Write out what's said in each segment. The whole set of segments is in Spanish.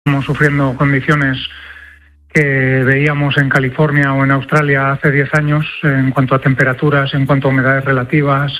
Estamos sufriendo condiciones que veíamos en California o en Australia hace 10 años en cuanto a temperaturas, en cuanto a humedades relativas.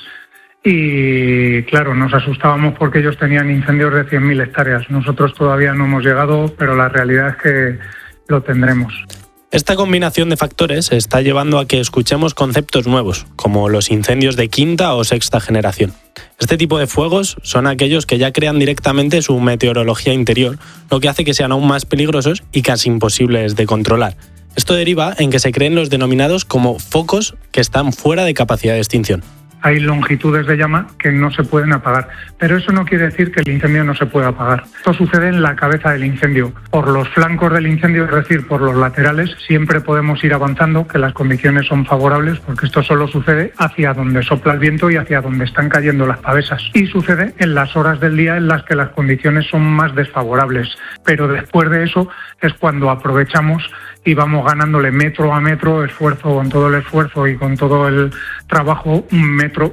Y claro, nos asustábamos porque ellos tenían incendios de 100.000 hectáreas. Nosotros todavía no hemos llegado, pero la realidad es que lo tendremos. Esta combinación de factores está llevando a que escuchemos conceptos nuevos, como los incendios de quinta o sexta generación. Este tipo de fuegos son aquellos que ya crean directamente su meteorología interior, lo que hace que sean aún más peligrosos y casi imposibles de controlar. Esto deriva en que se creen los denominados como focos que están fuera de capacidad de extinción. Hay longitudes de llama que no se pueden apagar, pero eso no quiere decir que el incendio no se pueda apagar. Esto sucede en la cabeza del incendio. Por los flancos del incendio, es decir, por los laterales, siempre podemos ir avanzando, que las condiciones son favorables, porque esto solo sucede hacia donde sopla el viento y hacia donde están cayendo las pavesas. Y sucede en las horas del día en las que las condiciones son más desfavorables. Pero después de eso es cuando aprovechamos y vamos ganándole metro a metro, esfuerzo con todo el esfuerzo y con todo el trabajo, un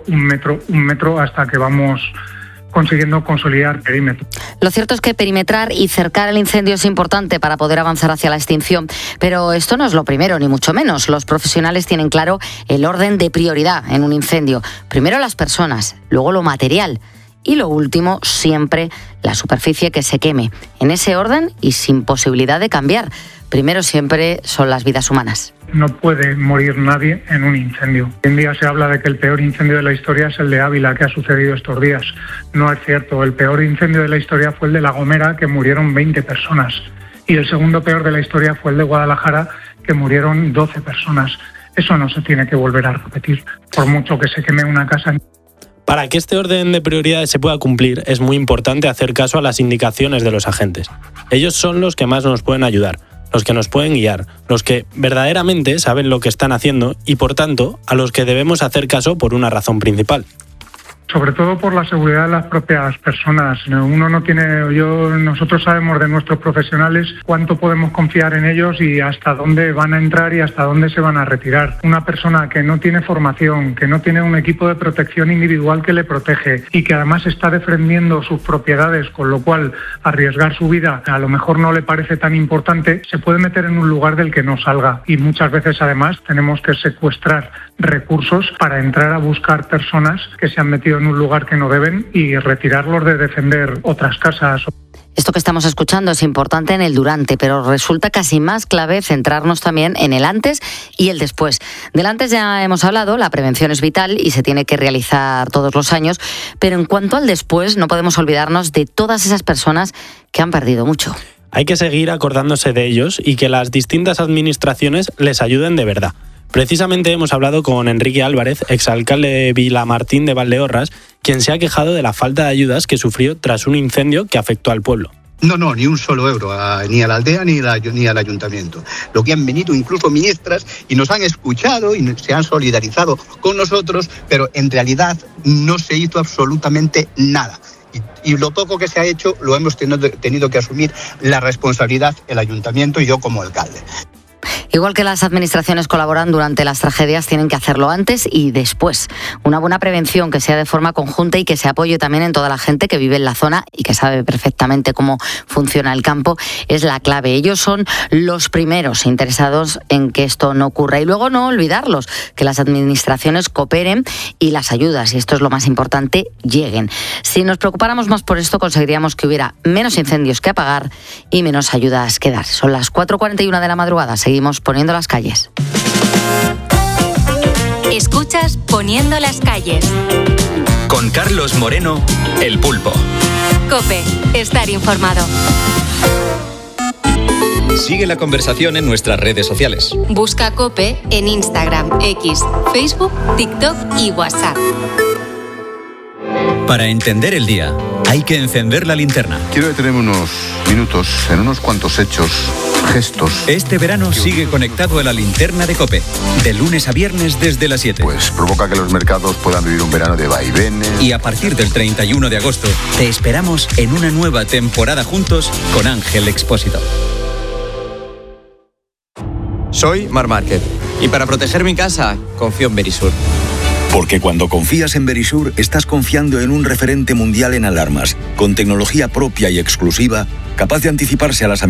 metro, hasta que vamos consiguiendo consolidar perímetro. Lo cierto es que perimetrar y cercar el incendio es importante para poder avanzar hacia la extinción, pero esto no es lo primero, ni mucho menos. Los profesionales tienen claro el orden de prioridad en un incendio. Primero las personas, luego lo material y lo último, siempre, la superficie que se queme. En ese orden y sin posibilidad de cambiar. Primero siempre son las vidas humanas. No puede morir nadie en un incendio. Hoy en día se habla de que el peor incendio de la historia es el de Ávila, que ha sucedido estos días. No es cierto. El peor incendio de la historia fue el de La Gomera, que murieron 20 personas. Y el segundo peor de la historia fue el de Guadalajara, que murieron 12 personas. Eso no se tiene que volver a repetir, por mucho que se queme una casa. Para que este orden de prioridades se pueda cumplir, es muy importante hacer caso a las indicaciones de los agentes. Ellos son los que más nos pueden ayudar, los que nos pueden guiar, los que verdaderamente saben lo que están haciendo y, por tanto, a los que debemos hacer caso por una razón principal. Sobre todo por la seguridad de las propias personas. Nosotros sabemos de nuestros profesionales cuánto podemos confiar en ellos y hasta dónde van a entrar y hasta dónde se van a retirar. Una persona que no tiene formación, que no tiene un equipo de protección individual que le protege y que además está defendiendo sus propiedades, con lo cual arriesgar su vida a lo mejor no le parece tan importante, se puede meter en un lugar del que no salga. Y muchas veces además tenemos que secuestrar recursos para entrar a buscar personas que se han metido en un lugar que no deben y retirarlos de defender otras casas. Esto que estamos escuchando es importante en el durante, pero resulta casi más clave centrarnos también en el antes y el después. Del antes ya hemos hablado, la prevención es vital y se tiene que realizar todos los años, pero en cuanto al después no podemos olvidarnos de todas esas personas que han perdido mucho. Hay que seguir acordándose de ellos y que las distintas administraciones les ayuden de verdad. Precisamente hemos hablado con Enrique Álvarez, exalcalde de Vilamartín de Valdeorras, quien se ha quejado de la falta de ayudas que sufrió tras un incendio que afectó al pueblo. No, ni un solo euro, ni a la aldea ni al ayuntamiento. Lo que han venido incluso ministras y nos han escuchado y se han solidarizado con nosotros, pero en realidad no se hizo absolutamente nada. Y lo poco que se ha hecho lo hemos tenido que asumir la responsabilidad el ayuntamiento y yo como alcalde. Igual que las administraciones colaboran durante las tragedias, tienen que hacerlo antes y después. Una buena prevención que sea de forma conjunta y que se apoye también en toda la gente que vive en la zona y que sabe perfectamente cómo funciona el campo es la clave. Ellos son los primeros interesados en que esto no ocurra. Y luego no olvidarlos, que las administraciones cooperen y las ayudas, y esto es lo más importante, lleguen. Si nos preocupáramos más por esto, conseguiríamos que hubiera menos incendios que apagar y menos ayudas que dar. Son las 4:41 de la madrugada. Seguimos poniendo las calles. Escuchas Poniendo las calles. Con Carlos Moreno, El Pulpo. COPE, estar informado. Sigue la conversación en nuestras redes sociales. Busca COPE en Instagram, X, Facebook, TikTok y WhatsApp. Para entender el día, hay que encender la linterna. Quiero detenerme unos minutos en unos cuantos hechos, gestos. Este verano sigue conectado a la linterna de COPE, de lunes a viernes desde las 7. Pues provoca que los mercados puedan vivir un verano de vaivenes. Y a partir del 31 de agosto, te esperamos en una nueva temporada juntos con Ángel Expósito. Soy Marc Márquez y para proteger mi casa confío en Verisur. Porque cuando confías en Verisure, estás confiando en un referente mundial en alarmas, con tecnología propia y exclusiva, capaz de anticiparse a las amenazas